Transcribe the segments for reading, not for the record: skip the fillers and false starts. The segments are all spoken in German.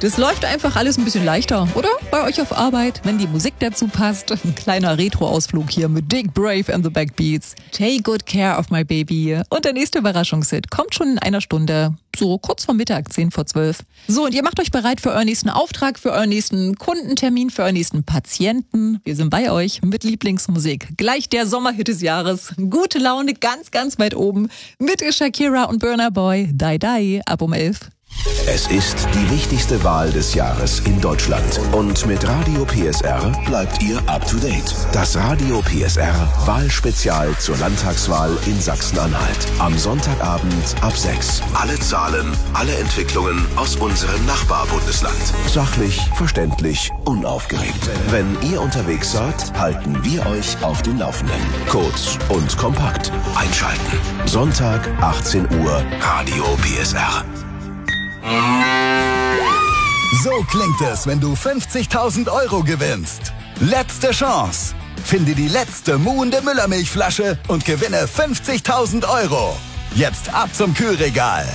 Das läuft einfach alles ein bisschen leichter, oder? Bei euch auf Arbeit, wenn die Musik dazu passt. Ein kleiner Retro-Ausflug hier mit Dick Brave and the Backbeats. Take good care of my baby. Und der nächste Überraschungshit kommt schon in einer Stunde. So kurz vor Mittag, 10:10. So, und ihr macht euch bereit für euren nächsten Auftrag, für euren nächsten Kundentermin, für euren nächsten Patienten. Wir sind bei euch mit Lieblingsmusik. Gleich der Sommerhit des Jahres. Gute Laune ganz, ganz weit oben. Mit Shakira und Burna Boy. Die Die ab um 11. Es ist die wichtigste Wahl des Jahres in Deutschland. Und mit Radio PSR bleibt ihr up to date. Das Radio PSR Wahlspezial zur Landtagswahl in Sachsen-Anhalt. Am Sonntagabend ab 6. Alle Zahlen, alle Entwicklungen aus unserem Nachbarbundesland. Sachlich, verständlich, unaufgeregt. Wenn ihr unterwegs seid, halten wir euch auf dem Laufenden. Kurz und kompakt. Einschalten. Sonntag, 18 Uhr, Radio PSR. So klingt es, wenn du 50.000 Euro gewinnst. Letzte Chance. Finde die letzte muhende Müllermilchflasche und gewinne 50.000 Euro. Jetzt ab zum Kühlregal.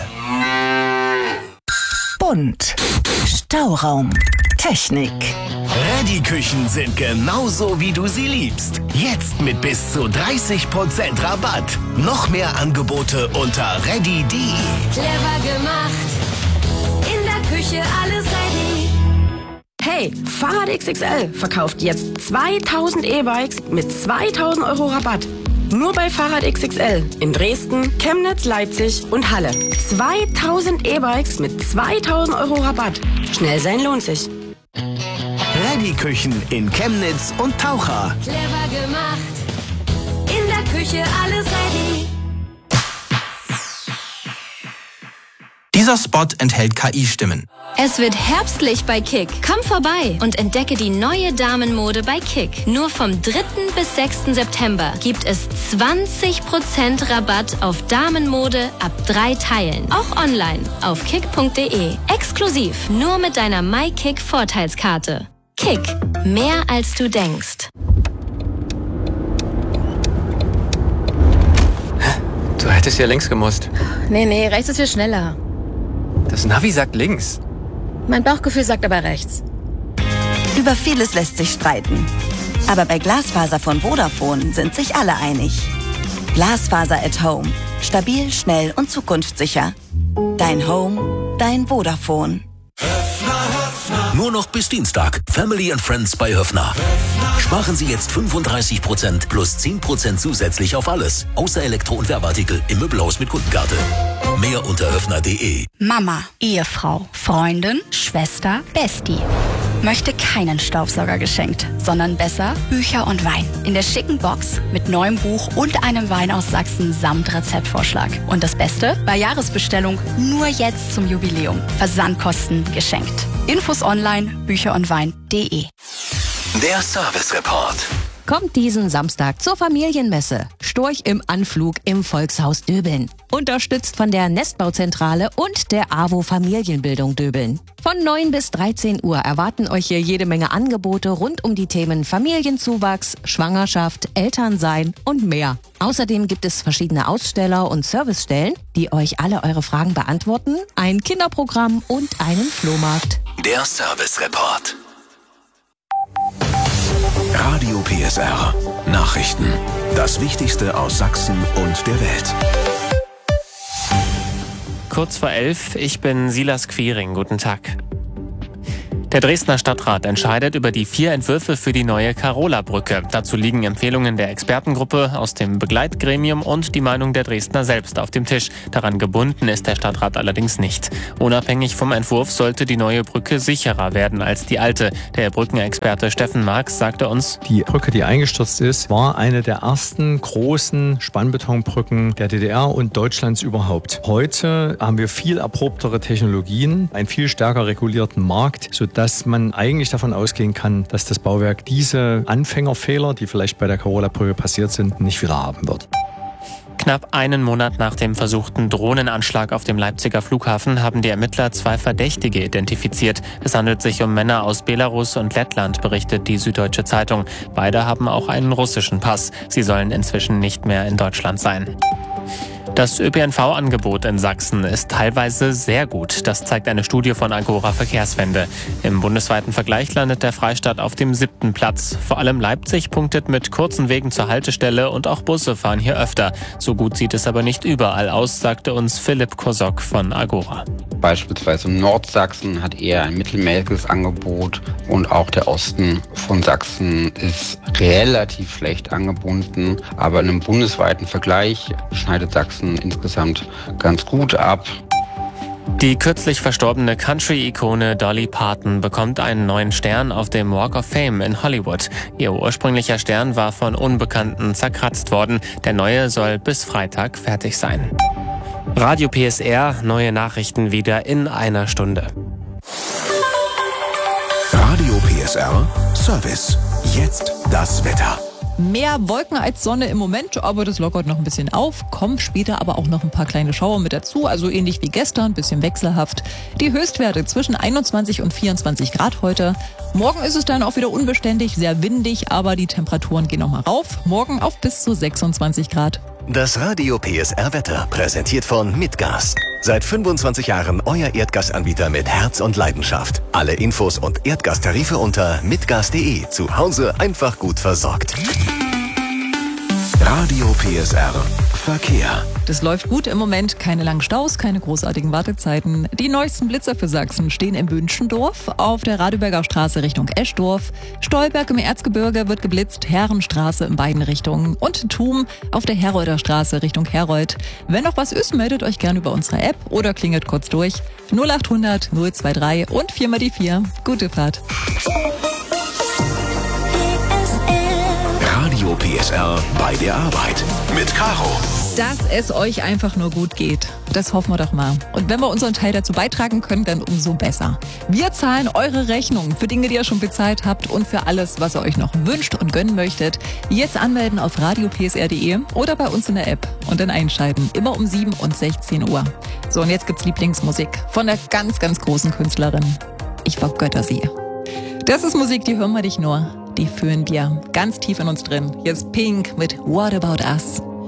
Bunt. Stauraum. Technik. Reddy-Küchen sind genauso, wie du sie liebst. Jetzt mit bis zu 30% Rabatt. Noch mehr Angebote unter reddy.de. Clever gemacht. In der Küche alles ready. Hey, Fahrrad XXL verkauft jetzt 2000 E-Bikes mit 2000 Euro Rabatt. Nur bei Fahrrad XXL in Dresden, Chemnitz, Leipzig und Halle. 2000 E-Bikes mit 2000 Euro Rabatt. Schnell sein lohnt sich. Reddy-Küchen in Chemnitz und Taucher. Clever gemacht. In der Küche alles ready. Dieser Spot enthält KI-Stimmen. Es wird herbstlich bei Kick. Komm vorbei und entdecke die neue Damenmode bei Kick. Nur vom 3. bis 6. September gibt es 20% Rabatt auf Damenmode ab 3 Teilen. Auch online auf kick.de. Exklusiv nur mit deiner MyKick-Vorteilskarte. Kick. Mehr als du denkst. Du hättest ja links gemusst. Nee, rechts ist viel schneller. Das Navi sagt links. Mein Bauchgefühl sagt aber rechts. Über vieles lässt sich streiten. Aber bei Glasfaser von Vodafone sind sich alle einig. Glasfaser at Home. Stabil, schnell und zukunftssicher. Dein Home, dein Vodafone. Nur noch bis Dienstag. Family and Friends bei Höffner. Sparen Sie jetzt 35% plus 10% zusätzlich auf alles. Außer Elektro- und Werbeartikel im Möbelhaus mit Kundenkarte. Mehr unter höffner.de. Mama, Ehefrau, Freundin, Schwester, Bestie. Möchte keinen Staubsauger geschenkt, sondern besser Bücher und Wein. In der schicken Box mit neuem Buch und einem Wein aus Sachsen samt Rezeptvorschlag. Und das Beste? Bei Jahresbestellung nur jetzt zum Jubiläum. Versandkosten geschenkt. Infos online, bücherundwein.de. Der Service Report. Kommt diesen Samstag zur Familienmesse. Storch im Anflug im Volkshaus Döbeln. Unterstützt von der Nestbauzentrale und der AWO Familienbildung Döbeln. Von 9 bis 13 Uhr erwarten euch hier jede Menge Angebote rund um die Themen Familienzuwachs, Schwangerschaft, Elternsein und mehr. Außerdem gibt es verschiedene Aussteller und Servicestellen, die euch alle eure Fragen beantworten, ein Kinderprogramm und einen Flohmarkt. Der Service Report. Radio PSR. Nachrichten. Das Wichtigste aus Sachsen und der Welt. Kurz vor 11, ich bin Silas Quiring. Guten Tag. Der Dresdner Stadtrat entscheidet über die 4 Entwürfe für die neue Carola-Brücke. Dazu liegen Empfehlungen der Expertengruppe aus dem Begleitgremium und die Meinung der Dresdner selbst auf dem Tisch. Daran gebunden ist der Stadtrat allerdings nicht. Unabhängig vom Entwurf sollte die neue Brücke sicherer werden als die alte. Der Brückenexperte Steffen Marx sagte uns: Die Brücke, die eingestürzt ist, war eine der ersten großen Spannbetonbrücken der DDR und Deutschlands überhaupt. Heute haben wir viel erprobtere Technologien, einen viel stärker regulierten Markt, sodass man eigentlich davon ausgehen kann, dass das Bauwerk diese Anfängerfehler, die vielleicht bei der Carola-Brücke passiert sind, nicht wieder haben wird. Knapp einen Monat nach dem versuchten Drohnenanschlag auf dem Leipziger Flughafen haben die Ermittler 2 Verdächtige identifiziert. Es handelt sich um Männer aus Belarus und Lettland, berichtet die Süddeutsche Zeitung. Beide haben auch einen russischen Pass. Sie sollen inzwischen nicht mehr in Deutschland sein. Das ÖPNV-Angebot in Sachsen ist teilweise sehr gut. Das zeigt eine Studie von Agora Verkehrswende. Im bundesweiten Vergleich landet der Freistaat auf dem 7. Platz. Vor allem Leipzig punktet mit kurzen Wegen zur Haltestelle und auch Busse fahren hier öfter. So gut sieht es aber nicht überall aus, sagte uns Philipp Kosok von Agora. Beispielsweise Nordsachsen hat eher ein mittelmäßiges Angebot und auch der Osten von Sachsen ist relativ schlecht angebunden. Aber in einem bundesweiten Vergleich schneidet Sachsen insgesamt ganz gut ab. Die kürzlich verstorbene Country-Ikone Dolly Parton bekommt einen neuen Stern auf dem Walk of Fame in Hollywood. Ihr ursprünglicher Stern war von Unbekannten zerkratzt worden. Der neue soll bis Freitag fertig sein. Radio PSR, neue Nachrichten wieder in einer Stunde. Radio PSR Service. Jetzt das Wetter. Mehr Wolken als Sonne im Moment, aber das lockert noch ein bisschen auf. Kommt später aber auch noch ein paar kleine Schauer mit dazu, also ähnlich wie gestern, ein bisschen wechselhaft. Die Höchstwerte zwischen 21 und 24 Grad heute. Morgen ist es dann auch wieder unbeständig, sehr windig, aber die Temperaturen gehen nochmal rauf. Morgen auf bis zu 26 Grad. Das Radio PSR Wetter präsentiert von Mitgas. Seit 25 Jahren euer Erdgasanbieter mit Herz und Leidenschaft. Alle Infos und Erdgastarife unter mitgas.de. Zu Hause einfach gut versorgt. Radio PSR Verkehr. Das läuft gut im Moment. Keine langen Staus, keine großartigen Wartezeiten. Die neuesten Blitzer für Sachsen stehen in Bünschendorf, auf der Radeberger Straße Richtung Eschdorf. Stolberg im Erzgebirge wird geblitzt, Herrenstraße in beiden Richtungen. Und Thum auf der Herolder Straße Richtung Herold. Wenn noch was ist, meldet euch gerne über unsere App oder klingelt kurz durch. 0800 023 und 4 mal die 4. Gute Fahrt. Radio PSR bei der Arbeit mit Caro. Dass es euch einfach nur gut geht. Das hoffen wir doch mal. Und wenn wir unseren Teil dazu beitragen können, dann umso besser. Wir zahlen eure Rechnungen für Dinge, die ihr schon bezahlt habt und für alles, was ihr euch noch wünscht und gönnen möchtet. Jetzt anmelden auf radiopsr.de oder bei uns in der App und dann einschalten. Immer um 7 und 16 Uhr. So, und jetzt gibt's Lieblingsmusik von der ganz, ganz großen Künstlerin. Ich vergötter sie. Das ist Musik, die hören wir nicht nur. Die fühlen wir ganz tief in uns drin. Hier ist Pink mit What About Us.